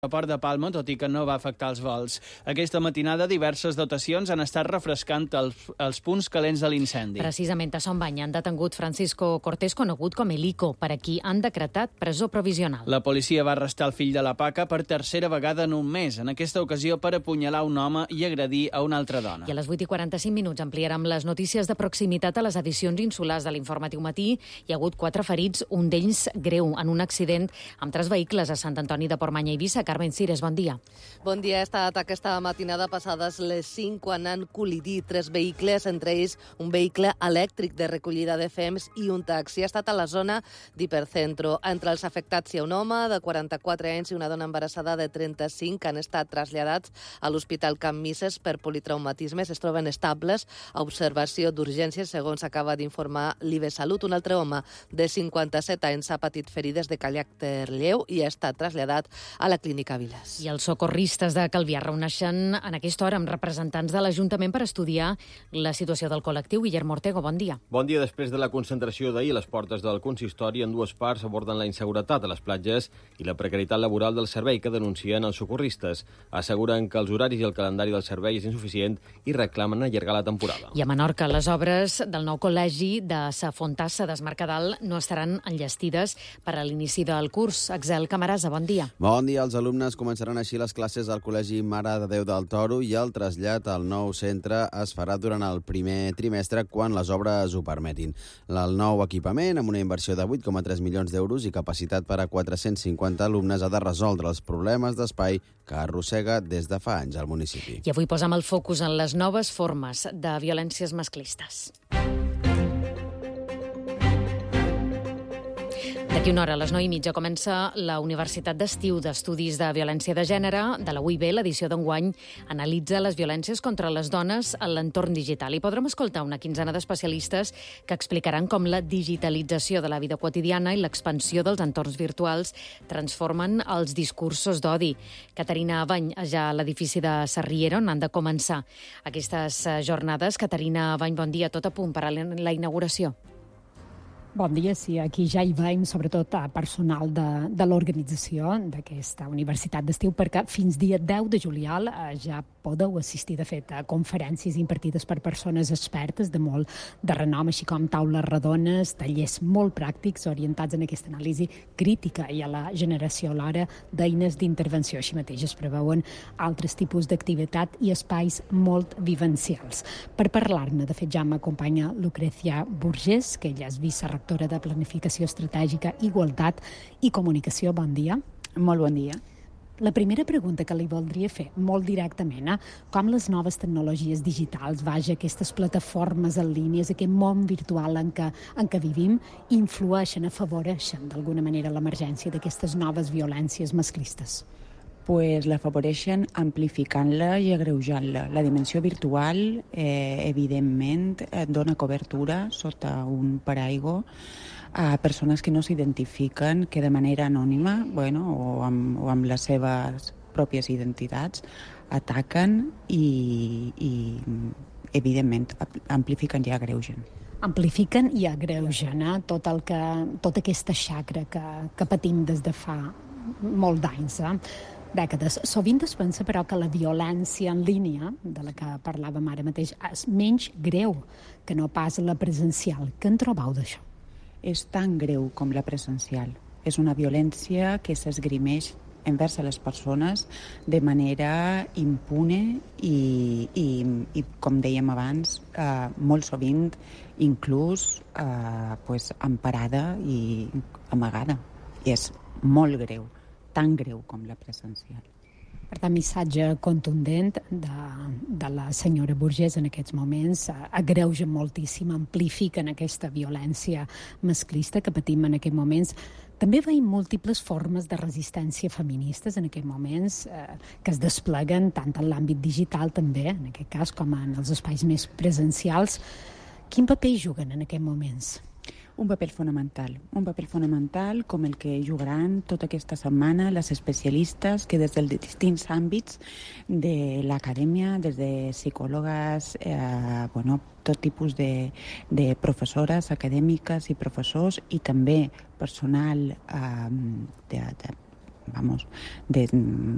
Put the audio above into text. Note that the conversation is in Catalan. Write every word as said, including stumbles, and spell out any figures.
L'aeroport de Palma, tot i que no va afectar els vols. Aquesta matinada, diverses dotacions han estat refrescant els, els punts calents de l'incendi. Precisament a Son Bany han detengut Francisco Cortés, conegut com el Ico, per a qui han decretat presó provisional. La policia va arrestar el fill de la Paca per tercera vegada en un mes, en aquesta ocasió per apunyalar un home i agredir a una altra dona. I a les vuit i quaranta-cinc minuts ampliarem les notícies de proximitat a les edicions insulars de l'Informatiu Matí. Hi ha hagut quatre ferits, un d'ells greu, en un accident amb tres vehicles a Sant Antoni de Portmany i Eivissa. Carmen Cires, bon dia. Bon dia. Ha estat aquesta matinada passades les cinc quan han col·lidit tres vehicles, entre ells un vehicle elèctric de recollida de fems i un taxi. Ha estat a la zona d'Hipercentro. Entre els afectats hi ha un home de quaranta-quatre anys i una dona embarassada de trenta-cinc que han estat traslladats a l'Hospital Can Misses per politraumatismes. Es troben estables a observació d'urgències, segons acaba d'informar l'I B Salut. Un altre home de cinquanta-set anys ha patit ferides de caràcter lleu i ha estat traslladat a la clínica Viles. I els socorristes de Calvià reuneixen en aquesta hora amb representants de l'Ajuntament per estudiar la situació del col·lectiu. Guillermo Ortego, bon dia. Bon dia. Després de la concentració d'ahir, les portes del consistori en dues parts aborden la inseguretat a les platges i la precarietat laboral del servei que denuncien els socorristes. Asseguren que els horaris i el calendari del servei és insuficient i reclamen allargar la temporada. I a Menorca, les obres del nou col·legi de Sa Fontassa d'Esmercadal no estaran enllestides per a l'inici del curs. Axel Camarasa, bon dia. Bon dia. Els alumnes començaran així les classes al Col·legi Mare de Déu del Toro i el trasllat al nou centre es farà durant el primer trimestre quan les obres ho permetin. El nou equipament, amb una inversió de vuit coma tres milions d'euros i capacitat per a quatre-cents cinquanta alumnes, ha de resoldre els problemes d'espai que arrossega des de fa anys al municipi. I avui posam el focus en les noves formes de violències masclistes. D'aquí una hora, a les nou i mitja, comença la Universitat d'Estiu d'Estudis de Violència de Gènere de la U I B. L'edició d'enguany analitza les violències contra les dones en l'entorn digital. I podrem escoltar una quinzena d'especialistes que explicaran com la digitalització de la vida quotidiana i l'expansió dels entorns virtuals transformen els discursos d'odi. Caterina Abany, ja a l'edifici de Sarriera, on han de començar aquestes jornades. Caterina Abany, bon dia. Tot a punt per a la inauguració. Bon dia, sí, aquí ja hi veiem sobretot a personal de, de l'organització d'aquesta Universitat d'Estiu, perquè fins dia deu de juliol eh, ja podeu assistir, de fet, a conferències impartides per persones expertes de molt de renom, així com taules rodones, tallers molt pràctics orientats en aquesta anàlisi crítica i a la generació alhora d'eines d'intervenció. Així mateix es preveuen altres tipus d'activitat i espais molt vivencials. Per parlar-ne, de fet, ja m'acompanya Lucrecia Burgés, que ella és vicerectora de Planificació Estratègica, Igualtat i Comunicació. Bon dia. Molt bon dia. La primera pregunta que li voldria fer, molt directament, eh? com les noves tecnologies digitals, vaja, aquestes plataformes en línies, aquest món virtual en què, en què vivim, influeixen, afavoreixen d'alguna manera l'emergència d'aquestes noves violències masclistes? Pues l'afavoreixen amplificant-la i agreujant-la. La dimensió virtual, eh, evidentment, dona cobertura sota un paraigua a persones que no s'identifiquen, que de manera anònima, bueno, o amb, o amb les seves pròpies identitats, ataquen i, i evidentment, amplifiquen i agreugen. Amplifiquen i agreugen eh? tot el que, tota aquesta xacra que, que patim des de fa molt d'anys, eh? dècades. Sovint es pensa, però, que la violència en línia, de la que parlàvem ara mateix, és menys greu que no pas la presencial. Què en trobeu d'això? És tan greu com la presencial. És una violència que s'esgrimeix envers a les persones de manera impune i, i, i com dèiem abans, eh, molt sovint inclús eh, pues, emparada i amagada. I és molt greu, tan greu com la presencial. Per tant, missatge contundent de, de la senyora Burgés en aquests moments, agreuja moltíssim, amplifiquen aquesta violència masclista que patim en aquests moments. També veiem múltiples formes de resistència feministes en aquests moments eh, que es despleguen tant en l'àmbit digital també, en aquest cas, com en els espais més presencials. Quin paper juguen en aquests moments? Un paper fonamental, un paper fonamental com el que jugaran tota aquesta setmana les especialistes que des dels distints àmbits de l'acadèmia, des de psicòlogues, eh, bueno, tot tipus de, de professores acadèmiques i professors i també personal eh, de, de vamos, de,